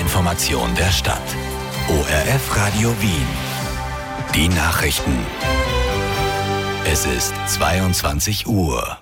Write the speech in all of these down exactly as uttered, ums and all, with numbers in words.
Information der Stadt. O R F Radio Wien. Die Nachrichten. Es ist zweiundzwanzig Uhr.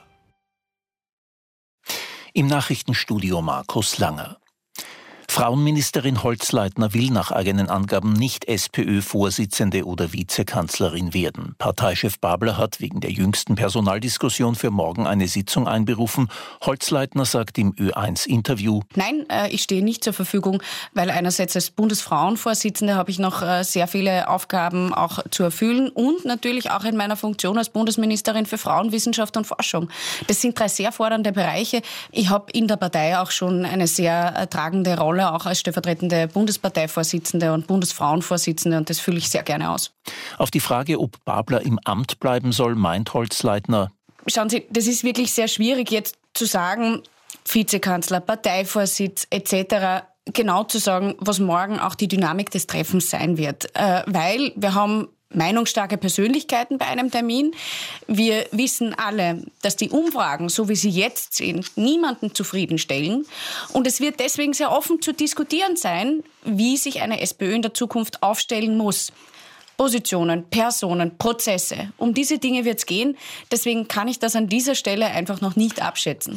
Im Nachrichtenstudio Markus Langer. Frauenministerin Holzleitner will nach eigenen Angaben nicht SPÖ-Vorsitzende oder Vizekanzlerin werden. Parteichef Babler hat wegen der jüngsten Personaldiskussion für morgen eine Sitzung einberufen. Holzleitner sagt im Ö eins Interview: Nein, äh, ich stehe nicht zur Verfügung, weil einerseits als Bundesfrauenvorsitzende habe ich noch äh, sehr viele Aufgaben auch zu erfüllen und natürlich auch in meiner Funktion als Bundesministerin für Frauen, Wissenschaft und Forschung. Das sind drei sehr fordernde Bereiche. Ich habe in der Partei auch schon eine sehr äh, tragende Rolle, auch als stellvertretende Bundesparteivorsitzende und Bundesfrauenvorsitzende, und das fülle ich sehr gerne aus. Auf die Frage, ob Babler im Amt bleiben soll, meint Holzleitner: Schauen Sie, das ist wirklich sehr schwierig jetzt zu sagen, Vizekanzler, Parteivorsitz et cetera, genau zu sagen, was morgen auch die Dynamik des Treffens sein wird. Äh, weil wir haben meinungsstarke Persönlichkeiten bei einem Termin. Wir wissen alle, dass die Umfragen, so wie sie jetzt sind, niemanden zufriedenstellen. Und es wird deswegen sehr offen zu diskutieren sein, wie sich eine SPÖ in der Zukunft aufstellen muss. Positionen, Personen, Prozesse. Um diese Dinge wird es gehen. Deswegen kann ich das an dieser Stelle einfach noch nicht abschätzen.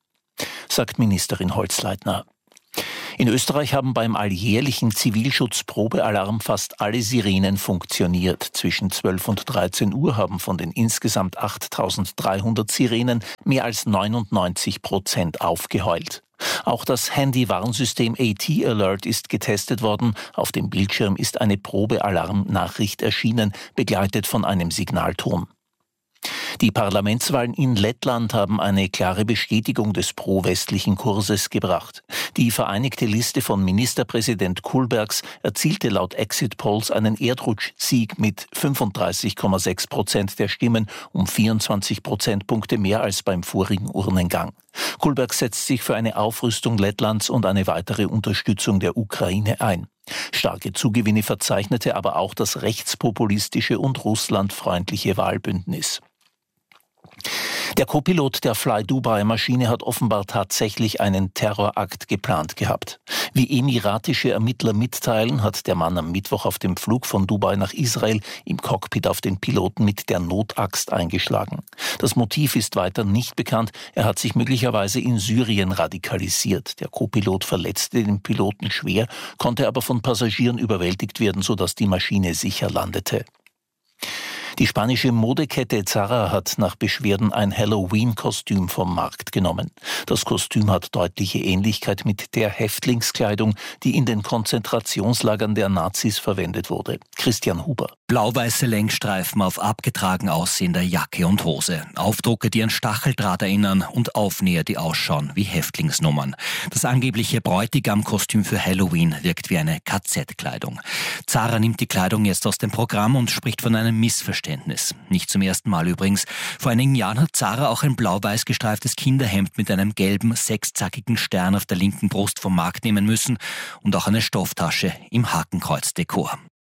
Sagt Ministerin Holzleitner. In Österreich haben beim alljährlichen Zivilschutzprobealarm fast alle Sirenen funktioniert. Zwischen zwölf und dreizehn Uhr haben von den insgesamt achttausenddreihundert Sirenen mehr als neunundneunzig Prozent aufgeheult. Auch das Handy-Warnsystem A T Alert ist getestet worden. Auf dem Bildschirm ist eine Probealarm-Nachricht erschienen, begleitet von einem Signalton. Die Parlamentswahlen in Lettland haben eine klare Bestätigung des pro-westlichen Kurses gebracht. Die vereinigte Liste von Ministerpräsident Kulbergs erzielte laut Exit-Polls einen Erdrutschsieg mit fünfunddreißig Komma sechs Prozent der Stimmen, um vierundzwanzig Prozentpunkte mehr als beim vorigen Urnengang. Kulberg setzt sich für eine Aufrüstung Lettlands und eine weitere Unterstützung der Ukraine ein. Starke Zugewinne verzeichnete aber auch das rechtspopulistische und russlandfreundliche Wahlbündnis. Der Co-Pilot der Fly Dubai-Maschine hat offenbar tatsächlich einen Terrorakt geplant gehabt. Wie emiratische Ermittler mitteilen, hat der Mann am Mittwoch auf dem Flug von Dubai nach Israel im Cockpit auf den Piloten mit der Notaxt eingeschlagen. Das Motiv ist weiter nicht bekannt. Er hat sich möglicherweise in Syrien radikalisiert. Der Co-Pilot verletzte den Piloten schwer, konnte aber von Passagieren überwältigt werden, sodass die Maschine sicher landete. Die spanische Modekette Zara hat nach Beschwerden ein Halloween-Kostüm vom Markt genommen. Das Kostüm hat deutliche Ähnlichkeit mit der Häftlingskleidung, die in den Konzentrationslagern der Nazis verwendet wurde. Christian Huber. Blau-weiße Längsstreifen auf abgetragen aussehender Jacke und Hose. Aufdrucke, die an Stacheldraht erinnern, und Aufnäher, die ausschauen wie Häftlingsnummern. Das angebliche Bräutigam-Kostüm für Halloween wirkt wie eine K Z-Kleidung. Zara nimmt die Kleidung jetzt aus dem Programm und spricht von einem Missverständnis. Nicht zum ersten Mal übrigens. Vor einigen Jahren hat Zara auch ein blau-weiß gestreiftes Kinderhemd mit einem gelben, sechszackigen Stern auf der linken Brust vom Markt nehmen müssen und auch eine Stofftasche im Hakenkreuz-Dekor.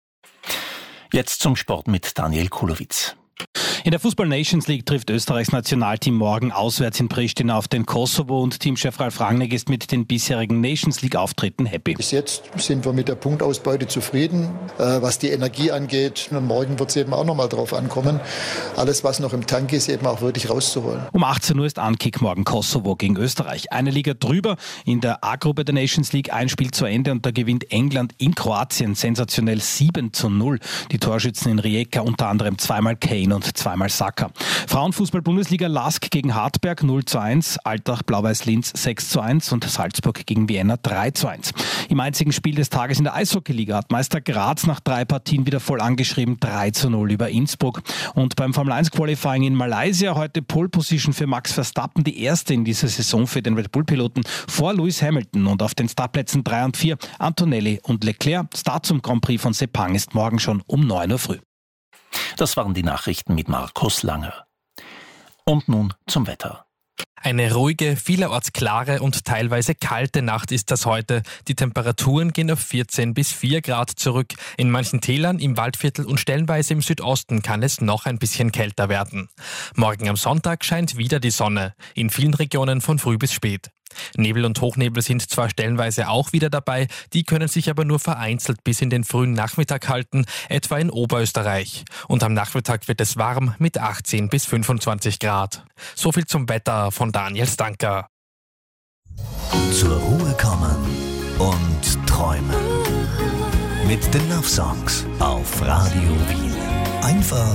Jetzt zum Sport mit Daniel Kulowitz. In der Fußball Nations League trifft Österreichs Nationalteam morgen auswärts in Pristina auf den Kosovo und Teamchef Ralf Rangnick ist mit den bisherigen Nations League Auftritten happy. Bis jetzt sind wir mit der Punktausbeute zufrieden, äh, was die Energie angeht. Und morgen wird es eben auch nochmal drauf ankommen, alles was noch im Tank ist, eben auch wirklich rauszuholen. Um achtzehn Uhr ist Ankick morgen Kosovo gegen Österreich. Eine Liga drüber in der A-Gruppe der Nations League, ein Spiel zu Ende und da gewinnt England in Kroatien sensationell sieben zu null. Die Torschützen in Rijeka unter anderem zweimal Kane und zweimal Saka. Frauenfußball-Bundesliga Lask gegen Hartberg null zu eins, Altach Blau-Weiß-Linz sechs zu eins und Salzburg gegen Vienna drei zu eins. Im einzigen Spiel des Tages in der Eishockeyliga hat Meister Graz nach drei Partien wieder voll angeschrieben, drei zu null über Innsbruck. Und beim Formel eins Qualifying in Malaysia heute Pole Position für Max Verstappen, die erste in dieser Saison für den Red Bull-Piloten vor Lewis Hamilton und auf den Startplätzen drei und vier Antonelli und Leclerc. Start zum Grand Prix von Sepang ist morgen schon um neun Uhr früh. Das waren die Nachrichten mit Markus Langer. Und nun zum Wetter. Eine ruhige, vielerorts klare und teilweise kalte Nacht ist das heute. Die Temperaturen gehen auf vierzehn bis vier Grad zurück. In manchen Tälern, im Waldviertel und stellenweise im Südosten kann es noch ein bisschen kälter werden. Morgen am Sonntag scheint wieder die Sonne. In vielen Regionen von früh bis spät. Nebel und Hochnebel sind zwar stellenweise auch wieder dabei, die können sich aber nur vereinzelt bis in den frühen Nachmittag halten, etwa in Oberösterreich. Und am Nachmittag wird es warm mit achtzehn bis fünfundzwanzig Grad. So viel zum Wetter von Daniel Stanker. Zur Ruhe kommen und träumen. Mit den Love Songs auf Radio Wien. Einfach